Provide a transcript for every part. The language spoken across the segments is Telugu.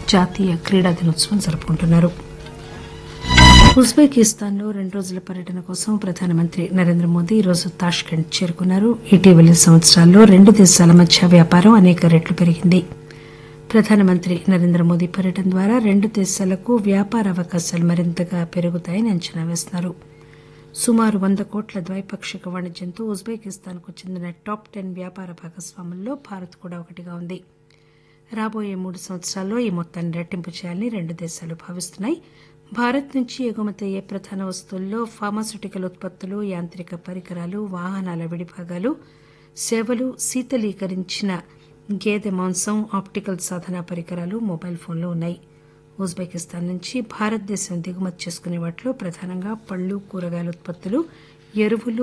జాతీయ క్రీడా దినోత్సవం జరుపుకుంటున్నారు. ఉజ్బెకిస్తాన్లో 2 రోజుల పర్యటన కోసం ప్రధానమంత్రి నరేంద్ర మోదీ ఈరోజు తాష్కెంట్ చేరుకున్నారు. ఇటీవలి సంవత్సరాల్లో 2 దేశాల మధ్య వ్యాపారం అనేక రెట్లు పెరిగింది. ప్రధానమంత్రి నరేంద్ర మోదీ పర్యటన ద్వారా 2 దేశాలకు వ్యాపార అవకాశాలు మరింతగా పెరుగుతాయని అంచనా వేస్తున్నారు. సుమారు 100 కోట్ల ద్వైపాక్షిక వాణిజ్యంతో ఉజ్బెకిస్తాన్కు చెందిన టాప్ 10 వ్యాపార భాగస్వాముల్లో భారత్ కూడా ఒకటిగా ఉంది. రాబోయే 3 సంవత్సరాల్లో ఈ మొత్తాన్ని రెట్టింపు చేయాలని 2 దేశాలు భావిస్తున్నాయి. భారత్ నుంచి ఎగుమతి అయ్యే ప్రధాన వస్తువుల్లో ఫార్మాస్యూటికల్ ఉత్పత్తులు, యాంత్రిక పరికరాలు, వాహనాల విడిభాగాలు, సేవలు, శీతలీకరించిన గేదె మాంసం, ఆప్టికల్ సాధన పరికరాలు, మొబైల్ ఫోన్లు ఉన్నాయి. ఉజ్బెకిస్తాన్ నుంచి భారతదేశం దిగుమతి చేసుకునే వాటిలో ప్రధానంగా పళ్లు, కూరగాయల ఉత్పత్తులు, ఎరువులు,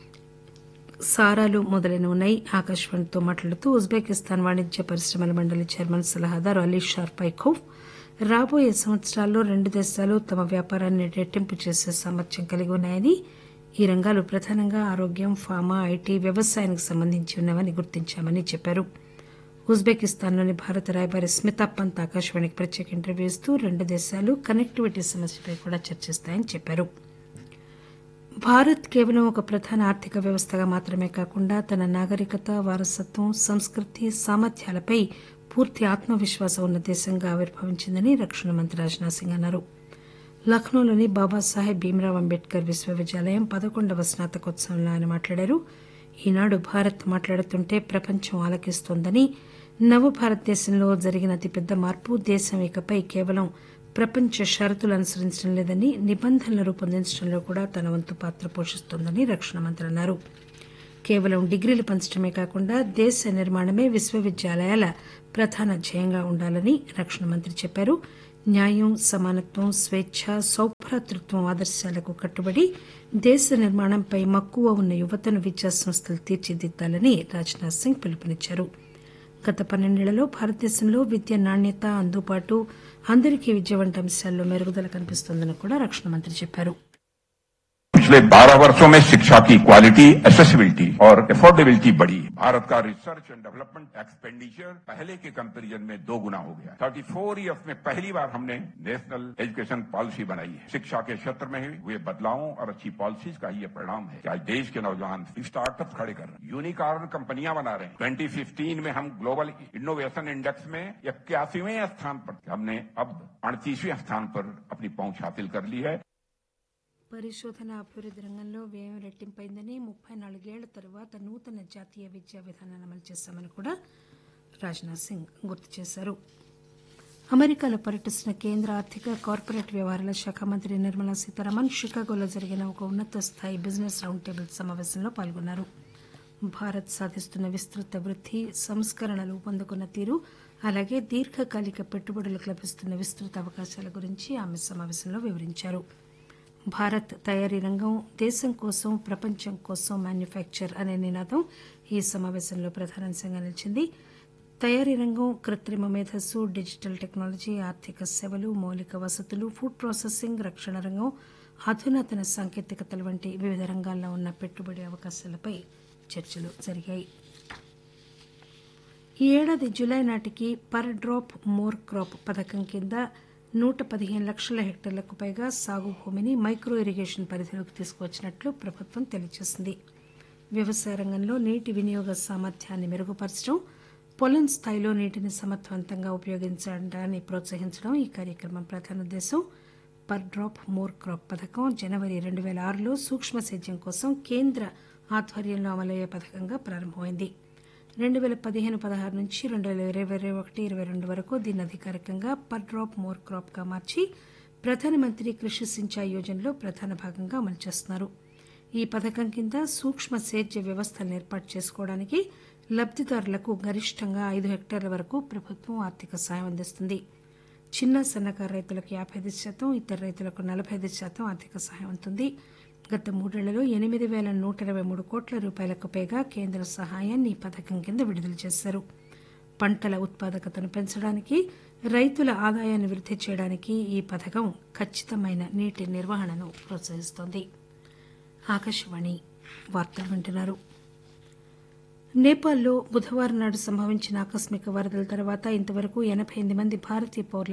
సారాలు మొదలైనవి ఉన్నాయి. ఆకాశవాణితో మాట్లాడుతూ ఉజ్బెకిస్తాన్ వాణిజ్య పరిశ్రమల మండలి చైర్మన్ సలహాదారు అలీ షార్పైఖోవ్ రాబోయే సంవత్సరాల్లో 2 దేశాలు తమ వ్యాపారాన్ని రెట్టింపు చేసే సామర్థ్యం కలిగి ఉన్నాయని, ఈ రంగాలు ప్రధానంగా ఆరోగ్యం, ఫార్మా, ఐటీ, వ్యవసాయానికి సంబంధించి ఉన్నవని గుర్తించామని చెప్పారు. ఉజ్బెకిస్తాన్లోని భారత రాయబారి స్మితా పంత్ ఆకాశవాణికి ప్రత్యేక ఇంటర్వ్యూ ఇస్తూ 2 దేశాలు కనెక్టివిటీ సమస్యపై కూడా చర్చిస్తాయని చెప్పారు. భారత్ కేవలం ఒక ప్రధాన ఆర్థిక వ్యవస్థగా మాత్రమే కాకుండా తన నాగరికత, వారసత్వం, సంస్కృతి, సామర్థ్యాలపై పూర్తి ఆత్మవిశ్వాసం ఉన్న దేశంగా ఆవిర్భవించిందని రక్షణ మంత్రి రాజ్నాథ్ సింగ్ అన్నారు. లక్నోలోని బాబాసాహెబ్ భీమ్రావ్ అంబేద్కర్ విశ్వవిద్యాలయం 11వ స్నాతకోత్సవంలో ఆయన మాట్లాడారు. ఈనాడు భారత్ మాట్లాడుతుంటే ప్రపంచం ఆలకిస్తోందని, నవభారతదేశంలో జరిగిన అతిపెద్ద మార్పు దేశం ఇకపై కేవలం ప్రపంచ షరతులు అనుసరించడం లేదని, నిబంధనలు రూపొందించడంలో కూడా తన వంతు పాత్ర పోషిస్తోందని రక్షణ మంత్రి అన్నారు. కేవలం డిగ్రీలు పంచడమే కాకుండా దేశ నిర్మాణమే విశ్వవిద్యాలయాల ప్రధాన ధ్యేయంగా ఉండాలని రక్షణ మంత్రి చెప్పారు. న్యాయం, సమానత్వం, స్వేచ్ఛ, సౌభ్రాతృత్వం ఆదర్శాలకు కట్టుబడి దేశ నిర్మాణంపై మక్కువ ఉన్న యువతను విద్యాసంస్థలు తీర్చిదిద్దాలని రాజ్నాథ్ సింగ్ పిలుపునిచ్చారు. గత 12 ఏళ్లలో భారతదేశంలో విద్య నాణ్యత, అందుబాటు, అందరికీ విద్య వంటి అంశాల్లో మెరుగుదల కనిపిస్తోందని కూడా రక్షణ మంత్రి చెప్పారు. पिछले 12 वर्षों में शिक्षा की क्वालिटी, एसेसिबिलिटी और अफोर्डेबिलिटी बढ़ी। भारत का रिसर्च एंड डेवलपमेंट एक्सपेंडिचर पहले के कंपैरिजन में 2 गुना हो गया। 34 ईयर्स में पहली बार हमने नेशनल एजुकेशन पॉलिसी बनाई है। शिक्षा के क्षेत्र में हुए बदलावों और अच्छी पॉलिसीज का ये परिणाम है कि आज देश के नौजवान स्टार्टअप खड़े कर रहे हैं, यूनिकॉर्न कंपनियां बना रहे हैं। 2015 में हम ग्लोबल इनोवेशन इंडेक्स में 81वें स्थान पर, हमने अब 38वें स्थान पर अपनी पहुंच हासिल कर ली है। పరిశోధన అభివృద్ది రంగంలో వ్యయం రెట్టింపైందని, 34 ఏళ్ల తర్వాత నూతన జాతీయ విద్యా విధానాన్ని అమలు చేశామని కూడా రాజ్నాథ్ సింగ్ గుర్తు చేశారు. అమెరికాలో పర్యటిస్తున్న కేంద్ర ఆర్థిక, కార్పొరేట్ వ్యవహారాల శాఖ మంత్రి నిర్మలా సీతారామన్ షికాగోలో జరిగిన ఒక ఉన్నత స్థాయి బిజినెస్ రౌండ్ టేబుల్ సమావేశంలో పాల్గొన్నారు. భారత్ సాధిస్తున్న విస్తృత వృద్ధి, సంస్కరణలు పొందుకున్న తీరు, అలాగే దీర్ఘకాలిక పెట్టుబడులకు లభిస్తున్న విస్తృత అవకాశాల గురించి ఆమె సమావేశంలో వివరించారు. భారత్ తయారీ రంగం, దేశం కోసం, ప్రపంచం కోసం మ్యానుఫ్యాక్చర్ అనే నినాదం ఈ సమావేశంలో ప్రధానాంశంగా నిలిచింది. తయారీ రంగం, కృత్రిమ మేధస్సు, డిజిటల్ టెక్నాలజీ, ఆర్థిక సేవలు, మౌలిక వసతులు, ఫుడ్ ప్రాసెసింగ్, రక్షణ రంగం, అధునాతన సాంకేతికతల వంటి వివిధ రంగాల్లో ఉన్న పెట్టుబడి అవకాశాలపై చర్చలు జరిగాయి. ఈ ఏడాది జులై నాటికి పర్ డ్రాప్ మోర్ క్రాప్ పథకం కింద 115 లక్షల హెక్టార్లకు పైగా సాగు భూమిని మైక్రో ఇరిగేషన్ పరిధిలోకి తీసుకువచ్చినట్లు ప్రభుత్వం తెలియజేసింది. వ్యవసాయ రంగంలో నీటి వినియోగ సామర్థ్యాన్ని మెరుగుపరచడం, పొలం స్థాయిలో నీటిని సమర్థవంతంగా ఉపయోగించడాన్ని ప్రోత్సహించడం ఈ కార్యక్రమం ప్రధాన ఉద్దేశం. పర్ డ్రాప్ మోర్ క్రాప్ పథకం జనవరి 2006లో సూక్ష్మ సేద్యం కోసం కేంద్ర ఆధ్వర్యంలో అమలయ్యే పథకంగా ప్రారంభమైంది. 2015-16 నుంచి 2021-22 వరకు దీన్ని అధికారికంగా పర్ డ్రాప్ మోర్ క్రాప్ గా మార్చి ప్రధానమంత్రి కృషి సించాయ్ యోజనలో ప్రధాన భాగంగా అమలు చేస్తున్నారు. ఈ పథకం కింద సూక్ష్మ సేద్య వ్యవస్థలను ఏర్పాటు చేసుకోవడానికి లబ్దిదారులకు గరిష్టంగా 5 హెక్టార్ల వరకు ప్రభుత్వం ఆర్థిక సాయం అందిస్తుంది. చిన్న సన్నకారు రైతులకు 55%, ఇతర రైతులకు 45% ఆర్థిక సాయం ఉంటుంది. గత 3 ఏళ్లలో 8,123 కోట్ల రూపాయలకు పైగా కేంద్ర సహాయాన్ని ఈ పథకం కింద విడుదల చేశారు. పంటల ఉత్పాదకతను పెంచడానికి, రైతుల ఆదాయాన్ని వృద్ధి చేయడానికి ఈ పథకం ఖచ్చితమైన నీటి నిర్వహణను ప్రోత్సహిస్తోంది. ఆకాశవాణి వార్తలు వింటున్నారు. నేపాల్లో బుధవారం నాడు సంభవించిన ఆకస్మిక వరదల తర్వాత ఇంతవరకు 88 మంది భారతీయ పౌరుల